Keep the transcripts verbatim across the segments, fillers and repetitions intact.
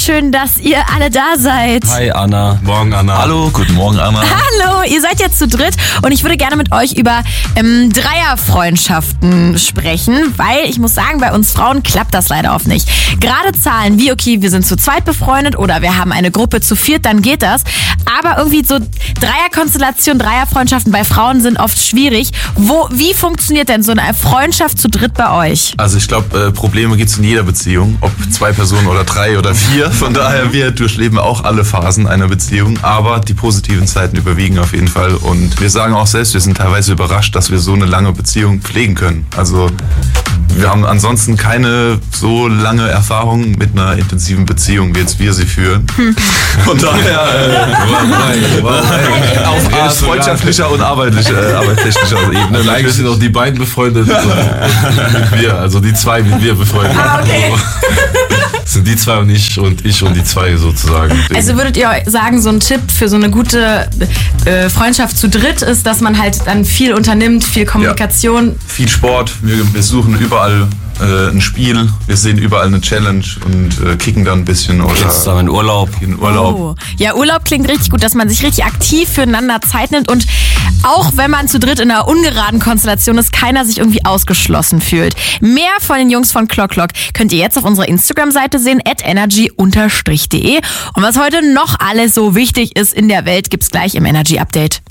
Schön, dass ihr alle da seid. Hi Anna. Morgen Anna. Hallo, guten Morgen Anna. Hallo, ihr seid jetzt zu dritt und ich würde gerne mit euch über ähm, Dreierfreundschaften sprechen, weil ich muss sagen, bei uns Frauen klappt das leider oft nicht. Gerade Zahlen wie, okay, wir sind zu zweit befreundet oder wir haben eine Gruppe zu viert, dann geht das. Aber irgendwie so Dreierkonstellationen, Dreierfreundschaften bei Frauen sind oft schwierig. Wo, wie funktioniert denn so eine Freundschaft zu dritt bei euch? Also ich glaube, äh, Probleme gibt es in jeder Beziehung, ob zwei Personen oder drei oder vier. Von daher, wir durchleben auch alle Phasen einer Beziehung, aber die positiven Zeiten überwiegen auf jeden Fall. Und wir sagen auch selbst, wir sind teilweise überrascht, dass wir so eine lange Beziehung pflegen können. Also wir haben ansonsten keine so lange Erfahrung mit einer intensiven Beziehung, wie jetzt wir sie führen. Von daher äh, auf äh, freundschaftlicher und arbeitlicher, äh, arbeitstechnischer Ebene. Also eigentlich sind auch die beiden befreundet mit mir, also die zwei mit mir befreundet. Ah, okay. Das sind die zwei und ich und ich und die zwei sozusagen. Also würdet ihr sagen, so ein Tipp für so eine gute äh, Freundschaft zu dritt ist, dass man halt dann viel unternimmt, viel Kommunikation? Ja. Viel Sport, wir, wir suchen überall äh, ein Spiel, wir sehen überall eine Challenge und äh, kicken dann ein bisschen oder Jetzt zusammen in Urlaub. in Urlaub. Oh. Ja, Urlaub klingt richtig gut, dass man sich richtig aktiv füreinander Zeit nimmt und auch wenn man zu dritt in einer ungeraden Konstellation ist, keiner sich irgendwie ausgeschlossen fühlt. Mehr von den Jungs von Clock Clock könnt ihr jetzt auf unserer Instagram-Seite sehen, at energy unterstrich de. Und was heute noch alles so wichtig ist in der Welt, gibt's gleich im Energy Update.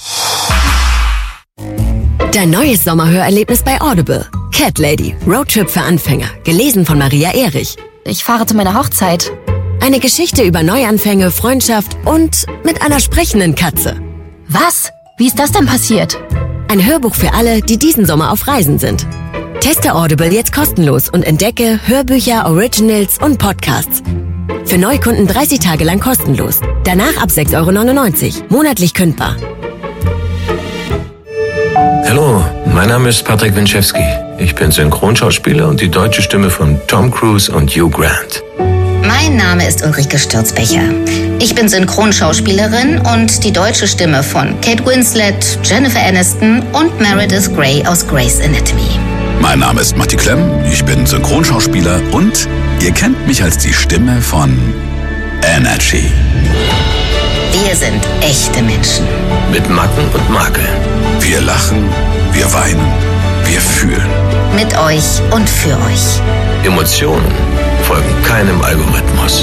Dein neues Sommerhörerlebnis bei Audible. Cat Lady, Roadtrip für Anfänger. Gelesen von Maria Erich. Ich fahre zu meiner Hochzeit. Eine Geschichte über Neuanfänge, Freundschaft und mit einer sprechenden Katze. Was? Wie ist das denn passiert? Ein Hörbuch für alle, die diesen Sommer auf Reisen sind. Teste Audible jetzt kostenlos und entdecke Hörbücher, Originals und Podcasts. Für Neukunden dreißig Tage lang kostenlos. Danach ab sechs Euro neunundneunzig. Monatlich kündbar. Hallo, mein Name ist Patrick Winczewski. Ich bin Synchronschauspieler und die deutsche Stimme von Tom Cruise und Hugh Grant. Mein Name ist Ulrike Stürzbecher. Ich bin Synchronschauspielerin und die deutsche Stimme von Kate Winslet, Jennifer Aniston und Meredith Grey aus Grey's Anatomy. Mein Name ist Matti Klemm, ich bin Synchronschauspieler und ihr kennt mich als die Stimme von Energy. Wir sind echte Menschen. Mit Macken und Makeln. Wir lachen, wir weinen, wir fühlen. Mit euch und für euch. Emotionen folgen keinem Algorithmus.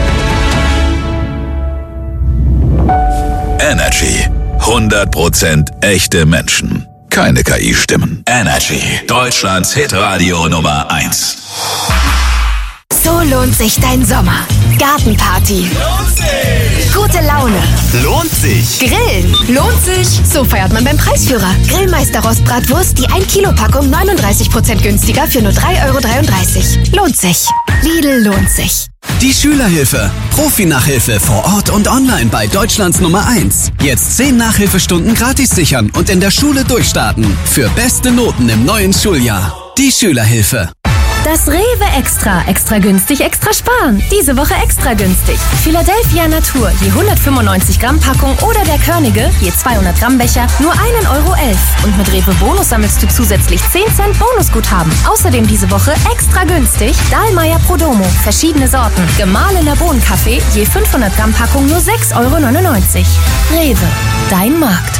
Energy. hundert Prozent echte Menschen. Keine K I-Stimmen. Energy. Deutschlands Hitradio Nummer eins. So lohnt sich dein Sommer. Gartenparty. Lohnt sich. Gute Laune. Lohnt sich. Grillen. Lohnt sich. So feiert man beim Preisführer. Grillmeister Rostbratwurst, die ein Kilo Packung neununddreißig Prozent günstiger für nur drei Euro dreiunddreißig. Lohnt sich. Lidl lohnt sich. Die Schülerhilfe. Profi-Nachhilfe vor Ort und online bei Deutschlands Nummer eins. Jetzt zehn Nachhilfestunden gratis sichern und in der Schule durchstarten. Für beste Noten im neuen Schuljahr. Die Schülerhilfe. Das Rewe Extra. Extra günstig, extra sparen. Diese Woche extra günstig. Philadelphia Natur, je hundertfünfundneunzig Gramm Packung oder der Körnige, je zweihundert Gramm Becher, nur ein Euro elf. Und mit Rewe Bonus sammelst du zusätzlich zehn Cent Bonusguthaben. Außerdem diese Woche extra günstig Dahlmeier Prodomo, verschiedene Sorten. Gemahlener Bohnenkaffee, je fünfhundert Gramm Packung nur sechs Euro neunundneunzig. Rewe, dein Markt.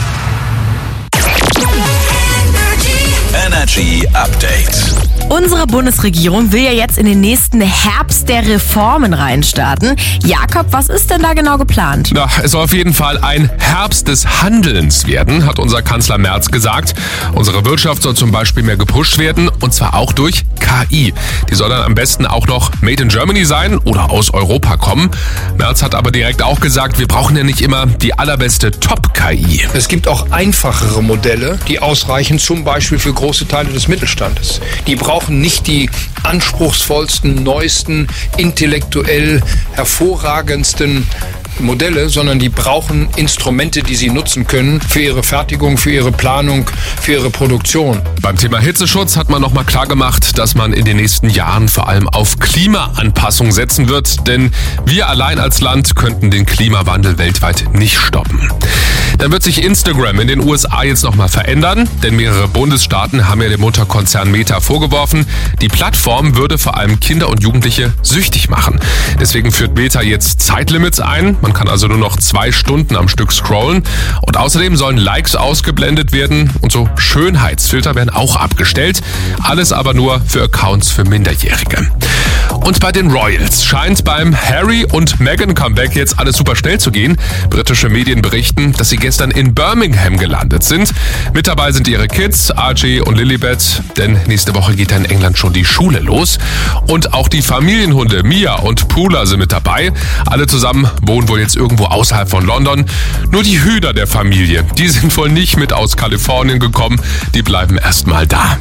Energy Update. Unsere Bundesregierung will ja jetzt in den nächsten Herbst der Reformen reinstarten. Jakob, was ist denn da genau geplant? Na, es soll auf jeden Fall ein Herbst des Handelns werden, hat unser Kanzler Merz gesagt. Unsere Wirtschaft soll zum Beispiel mehr gepusht werden und zwar auch durch K I. Die soll dann am besten auch noch Made in Germany sein oder aus Europa kommen. Merz hat aber direkt auch gesagt, wir brauchen ja nicht immer die allerbeste Top-K I. Es gibt auch einfachere Modelle, die ausreichen, zum Beispiel für große Teile des Mittelstandes. Die brauchen nicht die anspruchsvollsten, neuesten, intellektuell hervorragendsten Modelle, sondern die brauchen Instrumente, die sie nutzen können für ihre Fertigung, für ihre Planung, für ihre Produktion. Beim Thema Hitzeschutz hat man nochmal klar gemacht, dass man in den nächsten Jahren vor allem auf Klimaanpassung setzen wird, denn wir allein als Land könnten den Klimawandel weltweit nicht stoppen. Dann wird sich Instagram in den U S A jetzt nochmal verändern, denn mehrere Bundesstaaten haben ja dem Mutterkonzern Meta vorgeworfen, die Plattform würde vor allem Kinder und Jugendliche süchtig machen. Deswegen führt Meta jetzt Zeitlimits ein. Man kann also nur noch zwei Stunden am Stück scrollen. Und außerdem sollen Likes ausgeblendet werden und so Schönheitsfilter werden auch abgestellt. Alles aber nur für Accounts für Minderjährige. Und bei den Royals scheint beim Harry und Meghan Comeback jetzt alles super schnell zu gehen. Britische Medien berichten, dass sie gestern in Birmingham gelandet sind. Mit dabei sind ihre Kids, Archie und Lilibet, denn nächste Woche geht in England schon die Schule los. Und auch die Familienhunde Mia und Pula sind mit dabei. Alle zusammen wohnen wohl jetzt irgendwo außerhalb von London. Nur die Hüter der Familie, die sind wohl nicht mit aus Kalifornien gekommen. Die bleiben erstmal da.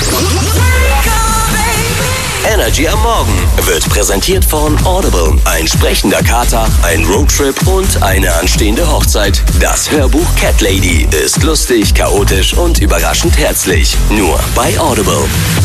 Energy am Morgen wird präsentiert von Audible. Ein sprechender Kater, ein Roadtrip und eine anstehende Hochzeit. Das Hörbuch Cat Lady ist lustig, chaotisch und überraschend herzlich. Nur bei Audible.